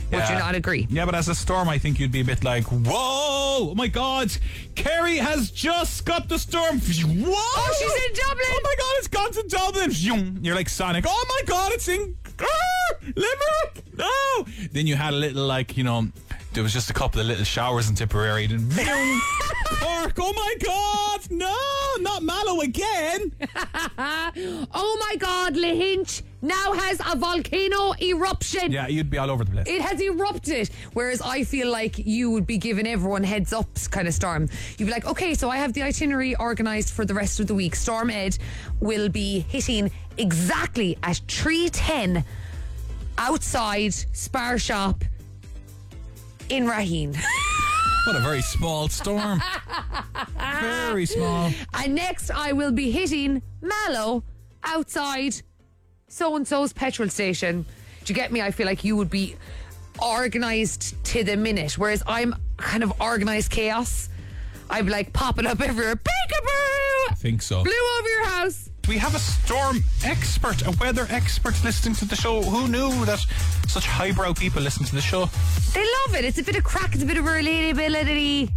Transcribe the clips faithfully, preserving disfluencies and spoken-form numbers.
Would Yeah. you not agree? Yeah, but as a storm, I think you'd be a bit like, whoa, oh my God, Kerry has just got the storm. Whoa! Oh, she's in Dublin. Oh my God, it's gone to Dublin. You're like Sonic. Oh my God, it's in ah, Limerick. No. Then you had a little, like, you know, there was just a couple of little showers in Tipperary. Then Cork. Oh my God, no, not Mallow again. Oh my God, Lahinch now has a volcano eruption. Yeah, you'd be all over the place. It has erupted. Whereas I feel like you would be giving everyone heads up kind of storm. You'd be like, okay, so I have the itinerary organised for the rest of the week. Storm Ed will be hitting exactly at three ten outside Spar Shop in Raheen. What a very small storm. Very small. And next I will be hitting Mallow outside so-and-so's petrol station. Do you get me? I feel like you would be organised to the minute, whereas I'm kind of organised chaos. I'd be like popping up everywhere. Peekaboo! I think so. Blew over your house. We have a storm expert, a weather expert listening to the show. Who knew that such highbrow people listen to the show? They love it. It's a bit of crack. It's a bit of relatability.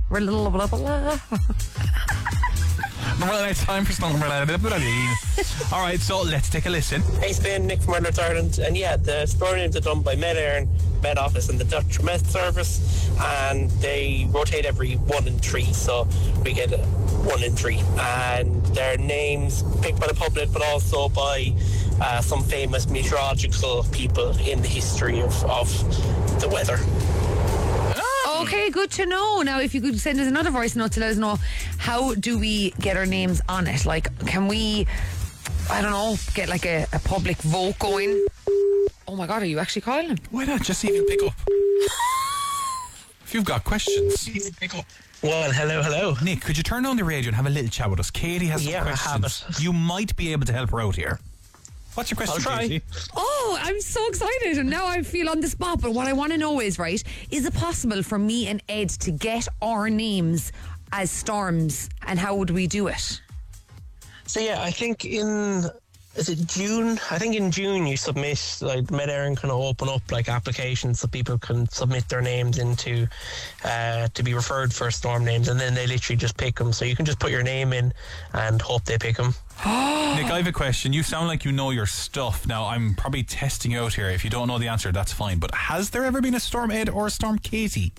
Well, it's time for storm. All right, so let's take a listen. Hey Spain, Nick from Ireland, Ireland. And yeah, the store names are done by Med Air, Med Office and the Dutch Met Service, and they rotate every one in three, so we get a one in three. And their names picked by the public, but also by uh, some famous meteorological people in the history of, of the weather. Okay, good to know. Now, if you could send us another voice note to let us know, how do we get our names on it? Like, can we, I don't know, get like a, a public vote going? Oh my God, are you actually calling him? Why not? Just see if you pick up. If you've got questions. Pick up. Well, hello, hello. Nick, could you turn on the radio and have a little chat with us? Katie has some Yeah, I questions. have it. You might be able to help her out here. What's your question, I'll try. Katie? Oh, I'm so excited. And now I feel on the spot. But what I want to know is, right, is it possible for me and Ed to get our names as storms? And how would we do it? So yeah, I think in, is it June? I think in June you submit, like Med Air kind of open up like applications so people can submit their names into uh, to be referred for storm names, and then they literally just pick them. So you can just put your name in and hope they pick them. Nick, I have a question. You sound like you know your stuff. Now, I'm probably testing you out here. If you don't know the answer, that's fine. But has there ever been a Storm Ed or a Storm Katie?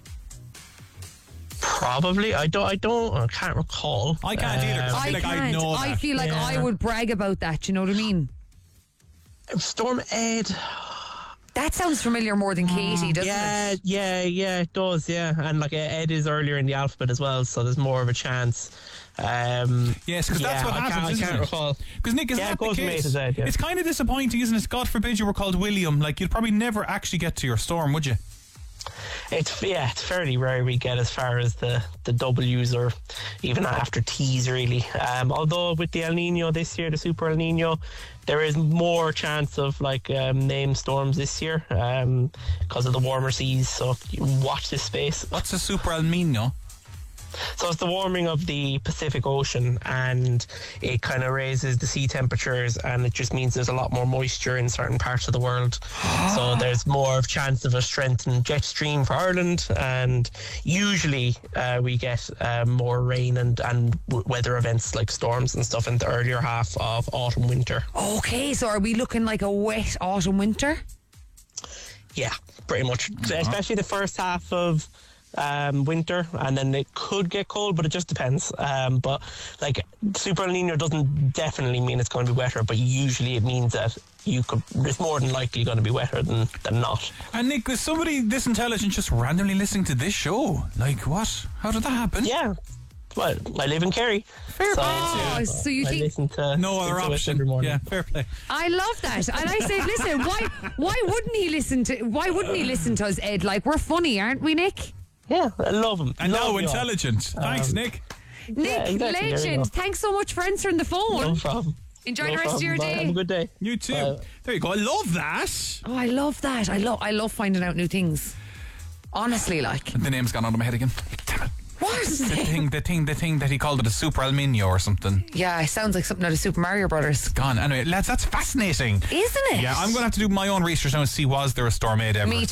Probably. I don't. I don't. I can't recall. I can't either. 'cause I I feel like can't. I know I that. feel like Yeah. I would brag about that. You know what I mean? Storm Ed. That sounds familiar more than Katie, doesn't Yeah, it? yeah, yeah. It does. Yeah, and like Ed is earlier in the alphabet as well, so there's more of a chance. Um, Yes, because that's yeah, what I happens, can't, I isn't can't it? recall. Because Nick, is Yeah, that it the goes from A case? to Z, yeah. It's kind of disappointing, isn't it? God forbid you were called William. Like, you'd probably never actually get to your storm, would you? It's yeah, it's fairly rare we get as far as the, the W's or even after T's really. Um, although with the El Nino this year, the Super El Nino, there is more chance of like um, named storms this year um, because of the warmer seas. So you watch this space. What's a Super El Nino? So it's the warming of the Pacific Ocean, and it kind of raises the sea temperatures, and it just means there's a lot more moisture in certain parts of the world. So there's more of chance of a strengthened jet stream for Ireland, and usually uh, we get uh, more rain and, and w- weather events like storms and stuff in the earlier half of autumn, winter. Okay, so are we looking like a wet autumn winter? Yeah, pretty much. So especially the first half of um, winter, and then it could get cold, but it just depends. Um, but like Super El Nino doesn't definitely mean it's going to be wetter, but usually it means that you could. It's more than likely going to be wetter than than not. And Nick, is somebody this intelligent just randomly listening to this show? Like, what? How did that happen? Yeah. Well, I live in Kerry. Fair so, play. Oh, uh, so you I think- listen to No other listen to it option. every morning. Yeah, fair play. I love that. And I said, listen, why why wouldn't he listen to why wouldn't he listen to us, Ed? Like, we're funny, aren't we, Nick? Yeah, I love them. And love now you all. intelligent. Thanks, Um, Nick. Nick, Yeah, exactly. There you legend. go. Thanks so much for answering the phone. No problem. Enjoy No the rest of your problem. Bye. day. Have a good day. You too. Bye. There you go. I love that. Oh, I love that. I love I love finding out new things. Honestly, like. The name's gone out of my head again. Damn it. What? The thing, the thing, the thing that he called it a Super El Nino or something. Yeah, it sounds like something out of Super Mario Brothers. Gone. Anyway, lads, that's fascinating. Isn't it? Yeah, I'm going to have to do my own research now and see was there a Storm Ed ever. Me